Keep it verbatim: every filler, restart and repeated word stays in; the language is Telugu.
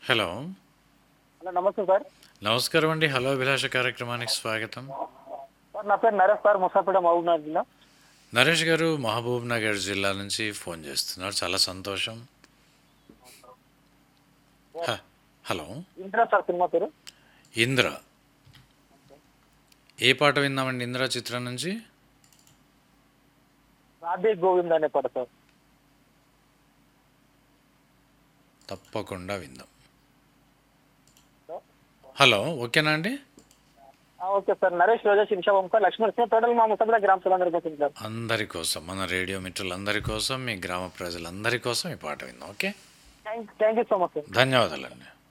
హలో. హలో నమస్తే సార్. నమస్కారం అండి. హలో అభిలాష కార్యక్రమానికి స్వాగతం. సార్ నా పేరు నరేష్ సార్, ముసాపేట మహబూబ్నగర్ జిల్లా. నరేష్ గారు మహబూబ్ నగర్ జిల్లా నుంచి ఫోన్ చేస్తున్నారు, చాలా సంతోషం. హ, హలో. ఇంద్రా సార్ సినిమా పేరు. ఇంద్ర. ఏ పాట విందామండి ఇంద్ర చిత్రం నుంచి? రాధే గోవింద్ అనే పాట సార్. తప్పకుండా విందాం. హలో, ఓకేనా అండి? ఆ, ఓకే సార్. నరేష్, రోజా, శిరీష, ఓంకార్, లక్ష్మీ నరసింహ, టోటల్ మా ముసాపేట గ్రామ సభలందరి కోసం సార్. అందరి కోసం, మన రేడియో మిత్రులందరి కోసం, మీ గ్రామ ప్రజలందరి కోసం ఈ పాట విందాం. Okay, thank thank you so much sir. ధన్యవాదాలండి.